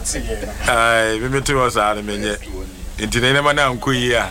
me too was out of me. Into the name of Kuya.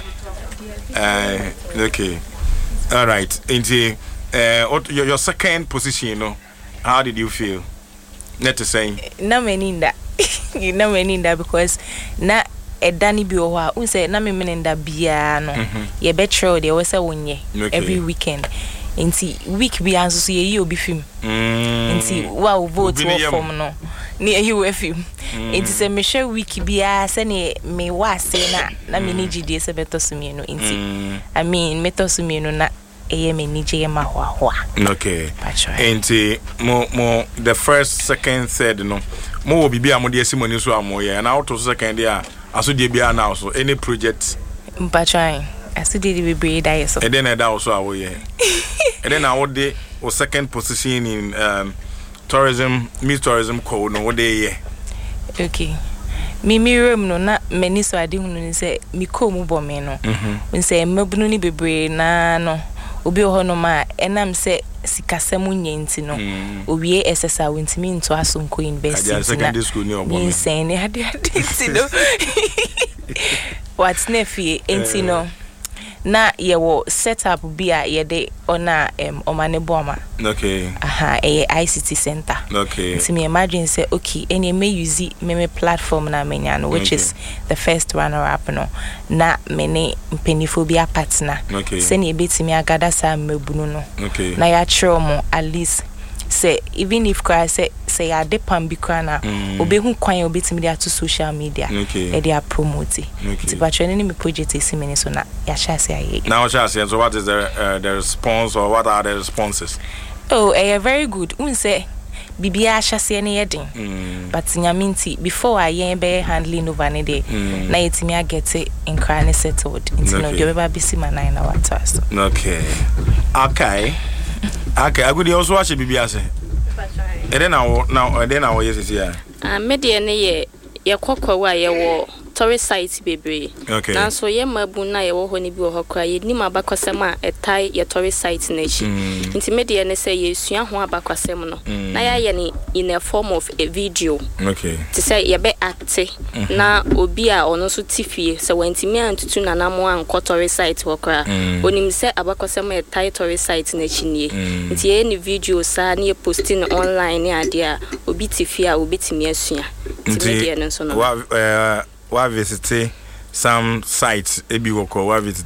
Okay. All right. Into your second position, you know, how did you feel? Not to say. No, meaning that. You know, meaning that because na a Danny Biowa, who said, na me meaning that biano. Ye betro, there was a one year every weekend. Inti week be answer you be film. Inti wow vote from no near you with him. It is a measure week be as any me was say na me need you se beto sumino inti. I mean meto sumino na me nije ma hwa. Okay. Inti mo the first, second, third no. Mo bibi amode asimoni so amoye na auto second dia aso de bia na so any project. Mpatrai. I still did be brave so. And then that also awoye. And then I would o second position in tourism, Miss Tourism code no what day. Okay. Me room no na many so I didn't say me ko mu bo me no. We say mebunu ni bebre na no. Obi ho no ma enam say sikasemu nyenti no. Owie SSA wintimi into asonko university na. Secondary school ni obo. Me say ne ade no. What's nefi enti no. Na yewo setup bia yede ona omane boma. Okay. ICT center. Okay. So me imagine say okay any may use me platform na menyano which is the first runner up no na mene mpeniphobia partner. Okay. Send ye betimi agada sa mebunu no. Okay. Na ya chromo at least say even if I say ya depam bi krana obe hu kwan obetimi dia to social media e dia promote it but any me project is many so na ya sha say aye now sha say so what is the response or what are the responses? Oh very good un say bibia sha say na yedin but nyaminti before I yen be handling over ne dey na yetimi agete in crane settled into no dey be bisi manai na what so okay I could also watch a BBS. Then I was here. Media ne ye kokwa wa ye wo tourist site bebre. Okay. Na so ye mabu na ye wo honi bi wo hokra ye ni mabakosem a etai ye tourist site na chi. Nti media ne say ye sua ho abakosem no. Na ya ye ni in a form of a video. Okay. To say ye be acte na obi a ono so tifie se wantimi antutu nanamo anko tourist site hokra. Onim se abakosem etai tourist site na chi nie. Nti ye ni video sa na ye posting online ni ade a obi tifie a obetimi asua. Nti media ne so no. Wa visit some sites ebi woko wa visit